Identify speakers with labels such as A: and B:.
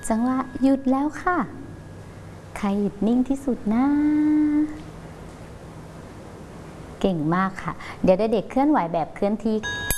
A: จังหวะหยุดแล้วค่ะใครหยุดนิ่งที่สุดนะเก่งมากค่ะเดี๋ยวเด็กๆเคลื่อนไหวแบบเคลื่อนที่